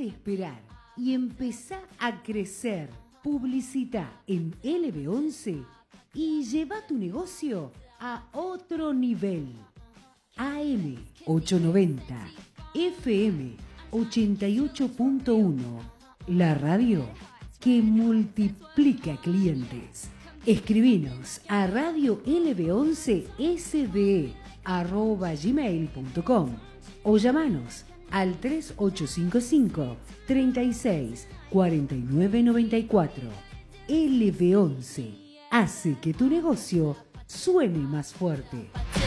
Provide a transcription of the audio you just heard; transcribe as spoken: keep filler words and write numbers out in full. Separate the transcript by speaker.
Speaker 1: esperar y empezá a crecer. Publicita en L B once y lleva tu negocio a otro nivel. A M ochocientos noventa, F M ochenta y ocho punto uno, la radio que multiplica clientes. Escribinos a radio L B once S D E arroba gmail punto com o llamanos al tres ocho cinco cinco, treinta y seis, cuarenta y nueve noventa y cuatro. L B once hace que tu negocio suene más fuerte.